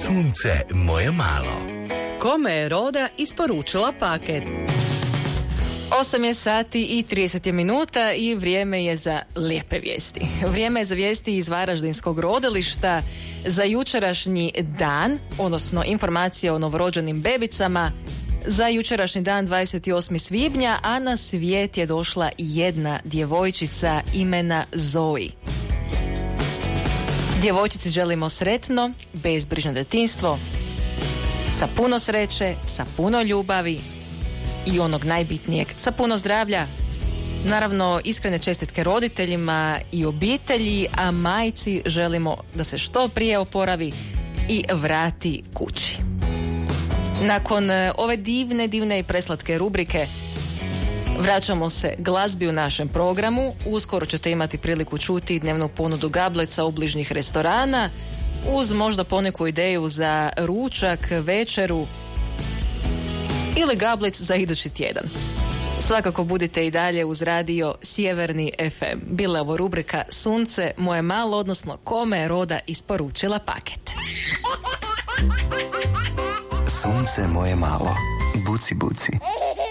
Sunce moje malo. Kome je Roda isporučila paket? 8 je sati i 30 minuta i vrijeme je za lijepe vijesti. Vrijeme je za vijesti iz Varaždinskog rodilišta za jučerašnji dan, odnosno informacije o novorođenim bebicama, za jučerašnji dan 28. svibnja, a na svijet je došla jedna djevojčica imena Zoe. Djevojčici želimo sretno, bezbrižno djetinjstvo, sa puno sreće, sa puno ljubavi i onog najbitnijeg, sa puno zdravlja. Naravno, iskrene čestitke roditeljima i obitelji, a majci želimo da se što prije oporavi i vrati kući. Nakon ove divne i preslatke rubrike vraćamo se glazbi u našem programu. Uskoro ćete imati priliku čuti dnevnu ponudu gablica u bližnjih restorana, uz možda poneku ideju za ručak, večeru ili gablic za idući tjedan. Svakako budite i dalje uz radio Sjeverni FM. Bila je ovo rubrika Sunce moje malo, odnosno kome je Roda isporučila paket. Sunce moje malo. Buci buci.